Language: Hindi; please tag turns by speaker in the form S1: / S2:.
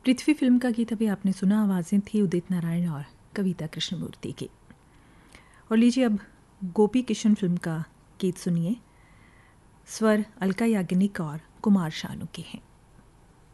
S1: पृथ्वी फिल्म का गीत अभी आपने सुना। आवाज़ें थी उदित नारायण और कविता कृष्णमूर्ति की। और लीजिए अब गोपी किशन फिल्म का गीत सुनिए। स्वर अलका याग्निक और कुमार शानू के हैं।